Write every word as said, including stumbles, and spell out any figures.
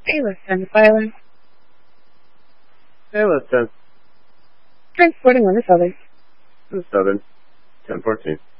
Hey, let's send the filing. Hey, let's send. Transporting on the Southern. The Southern. ten fourteen.